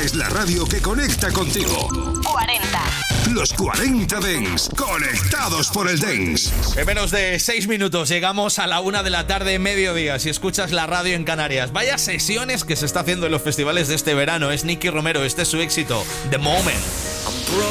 es la radio que conecta contigo. 40. Los 40 Dance, conectados por el Dance. En menos de 6 minutos llegamos a la 1 de la tarde, mediodía, si escuchas la radio en Canarias. Vaya sesiones que se está haciendo en los festivales de este verano. Es Nicky Romero, este es su éxito, The Moment.